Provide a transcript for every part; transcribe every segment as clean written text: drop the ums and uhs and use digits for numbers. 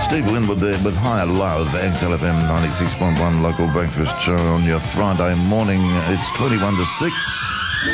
Steve Winwood there with Higher Love, XLFM 96.1 local breakfast show on your Friday morning. It's 21 to 6.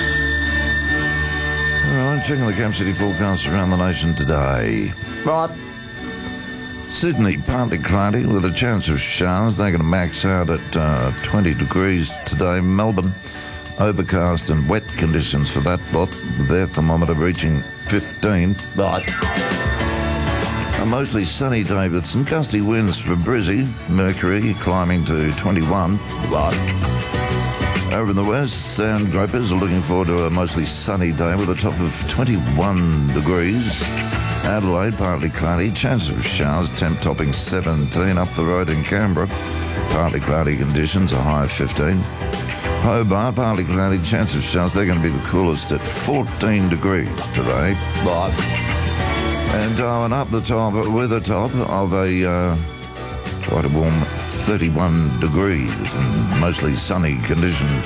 All right, checking the Camp City forecast around the nation today. Right. Sydney, partly cloudy with a chance of showers. They're going to max out at 20 degrees today. Melbourne, overcast and wet conditions for that lot, with their thermometer reaching 15. Right. A mostly sunny day with some gusty winds for Brizzy. Mercury climbing to 21. Right. Over in the west, Sand Gropers are looking forward to a mostly sunny day with a top of 21 degrees. Adelaide, partly cloudy, chance of showers, temp topping 17. Up the road in Canberra, partly cloudy conditions, a high of 15. Hobart, partly cloudy, chance of showers. They're going to be the coolest at 14 degrees today. Right. And up the top, with a top of a quite a warm 31 degrees and mostly sunny conditions.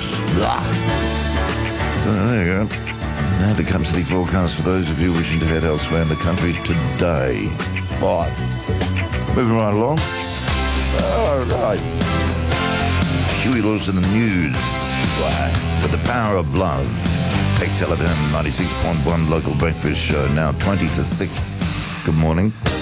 So there you go. Now the Camp City forecast for those of you wishing to head elsewhere in the country today. Right. Moving right along. All right. Huey Lawson and News. Right. With the power of love. XLFM 96.1 local breakfast show, now 20 to 6. Good morning.